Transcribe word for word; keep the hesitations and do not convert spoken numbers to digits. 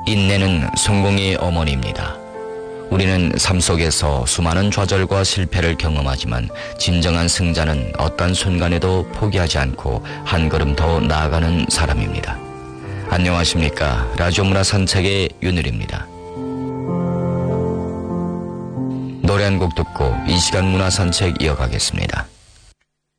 인내는 성공의 어머니입니다. 우리는 삶 속에서 수많은 좌절과 실패를 경험하지만 진정한 승자는 어떤 순간에도 포기하지 않고 한 걸음 더 나아가는 사람입니다. 안녕하십니까. 라디오 문화 산책의 윤일입니다. 노래 한 곡 듣고 이 시간 문화 산책 이어가겠습니다.